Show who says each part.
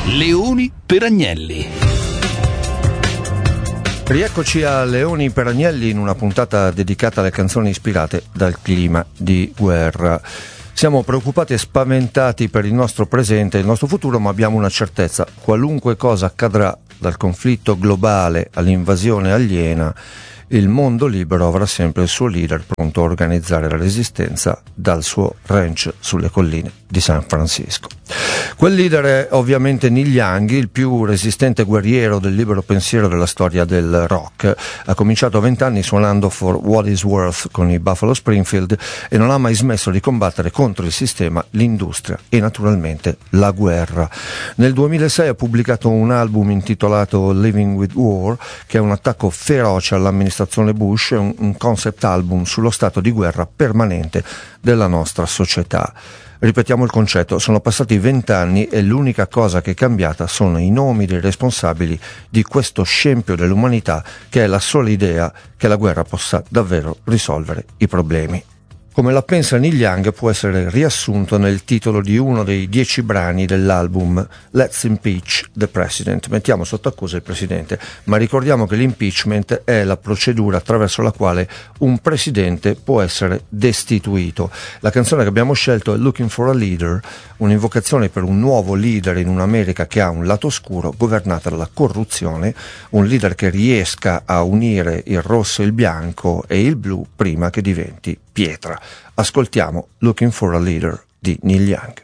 Speaker 1: Leoni per Agnelli.
Speaker 2: Rieccoci a Leoni per Agnelli in una puntata dedicata alle canzoni ispirate dal clima di guerra. Siamo preoccupati e spaventati per il nostro presente e il nostro futuro, ma abbiamo una certezza: qualunque cosa accadrà, dal conflitto globale all'invasione aliena, il mondo libero avrà sempre il suo leader pronto a organizzare la resistenza dal suo ranch sulle colline di San Francisco. Quel leader è ovviamente Neil Young, il più resistente guerriero del libero pensiero della storia del rock. Ha cominciato a 20 anni suonando For What It's Worth con i Buffalo Springfield e non ha mai smesso di combattere contro il sistema, l'industria e naturalmente la guerra. Nel 2006 ha pubblicato un album intitolato Living with War, che è un attacco feroce all'amministrazione Bush, un concept album sullo stato di guerra permanente della nostra società. Ripetiamo il concetto: sono passati 20 anni e l'unica cosa che è cambiata sono i nomi dei responsabili di questo scempio dell'umanità, che è la sola idea che la guerra possa davvero risolvere i problemi. Come la pensa Neil Young può essere riassunto nel titolo di uno dei 10 brani dell'album Let's Impeach the President. Mettiamo sotto accusa il presidente, ma ricordiamo che l'impeachment è la procedura attraverso la quale un presidente può essere destituito. La canzone che abbiamo scelto è Looking for a Leader, un'invocazione per un nuovo leader in un'America che ha un lato oscuro, governata dalla corruzione, un leader che riesca a unire il rosso, il bianco e il blu prima che diventi pietra. Ascoltiamo Looking for a Leader di Neil Young.